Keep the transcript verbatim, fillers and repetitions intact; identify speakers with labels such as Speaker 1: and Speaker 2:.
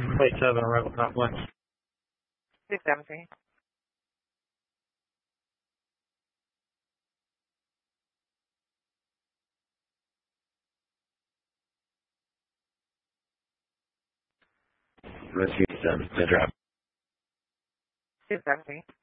Speaker 1: Plate seven, arrival complex.
Speaker 2: six seven three.
Speaker 3: Rescue seven, the drop.
Speaker 2: six seven three.